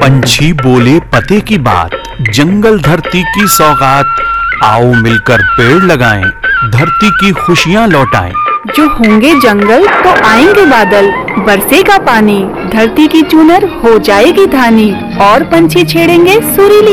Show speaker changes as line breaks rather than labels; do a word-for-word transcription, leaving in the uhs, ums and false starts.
पंछी बोले पते की बात, जंगल धरती की सौगात। आओ मिलकर पेड़ लगाएं, धरती की खुशियां लौटाएं।
जो होंगे जंगल तो आएंगे बादल, बरसेगा पानी, धरती की चुनर हो जाएगी धानी और पंछी छेड़ेंगे सुरीली